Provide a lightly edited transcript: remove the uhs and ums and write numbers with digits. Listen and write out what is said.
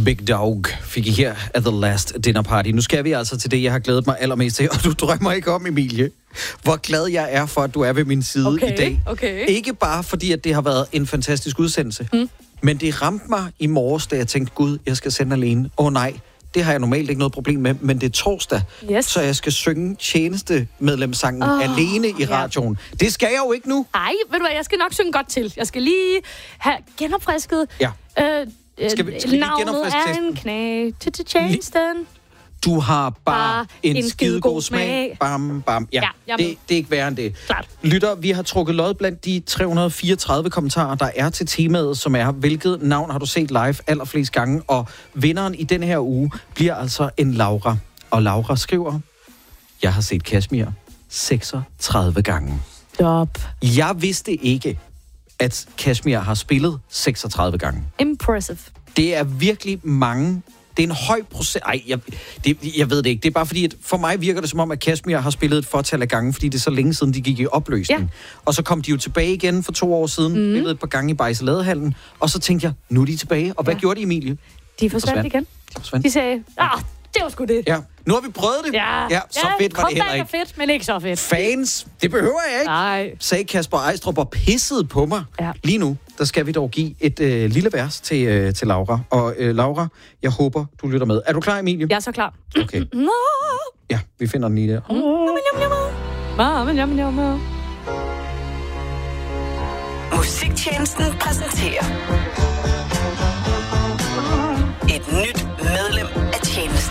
Big Dog fik I her at The Last Dinner Party. Nu skal vi altså til det, jeg har glædet mig allermest til, og du drømmer ikke om, Emilie, hvor glad jeg er for, at du er ved min side i dag. Okay. Ikke bare fordi, at det har været en fantastisk udsendelse, men det ramte mig i morges, da jeg tænkte, gud, jeg skal sende alene. Nej, det har jeg normalt ikke noget problem med, men det er torsdag, så jeg skal synge tjenestemedlemssangen alene i radioen. Det skal jeg jo ikke nu. Nej, ved du hvad, jeg skal nok synge godt til. Jeg skal lige have genopfrisket. Ja. Skal vi lige genopfriske testen? Navnet er en knæ til tjenesten. Du har bare en skidegod smag. Bam, bam. Ja, det er ikke værre end det. Klart. Lytter, vi har trukket lod blandt de 334 kommentarer, der er til temaet, som er, hvilket navn har du set live allerflest gange? Og vinderen i denne her uge bliver altså en Laura. Og Laura skriver, jeg har set Kashmir 36 gange. Stop. Jeg vidste ikke, at Kashmir har spillet 36 gange. Impressive. Det er virkelig mange. Det er en høj procent. Jeg ved det ikke. Det er bare fordi, at for mig virker det som om, at Kashmir har spillet et fortal af gange, fordi det er så længe siden, de gik i opløsning. Ja. Og så kom de jo tilbage igen for 2 år siden, spillede et par gange i Bajseladehallen, og så tænkte jeg, nu er de tilbage. Og hvad gjorde de, Emilie? De forsvandt igen. De sagde, det var sgu det. Ja. Nu har vi prøvet det. Ja, så fedt var det heller ikke. Fedt, men ikke så fedt. Fans, det behøver jeg ikke. Nej. Sagde Kasper Ejstrup og pissede på mig. Ja. Lige nu, der skal vi dog give et lille vers til Laura. Og Laura, jeg håber, du lytter med. Er du klar, Emilie? Jeg er så klar. Okay. Ja, vi finder den lige der. Musiktjenesten præsenterer et nyt medlem af tjenesten.